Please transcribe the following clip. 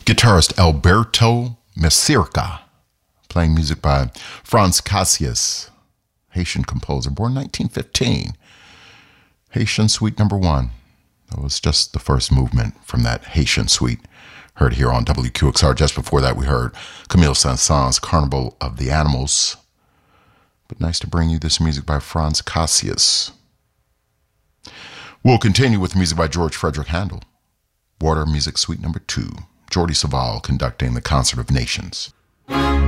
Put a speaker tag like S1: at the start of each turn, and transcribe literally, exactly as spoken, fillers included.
S1: Guitarist Alberto Mesirca, playing music by Franz Cassius, Haitian composer, born nineteen fifteen. Haitian Suite Number One. That was just the first movement from that Haitian Suite, heard here on W Q X R. Just before that, we heard Camille Saint-Saëns' Carnival of the Animals. But nice to bring you this music by Franz Cassius. We'll continue with music by George Frederick Handel. Water Music Suite Number Two. Jordi Savall conducting the Concert of Nations.